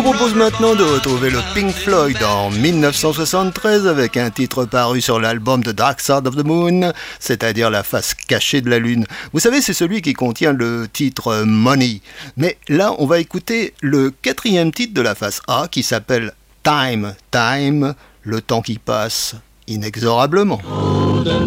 propose maintenant de retrouver le Pink Floyd en 1973 avec un titre paru sur l'album The Dark Side of the Moon, c'est-à-dire la face cachée de la Lune. Vous savez, c'est celui qui contient le titre Money. Mais là, on va écouter le quatrième titre de la face A qui s'appelle Time, Time, le temps qui passe inexorablement.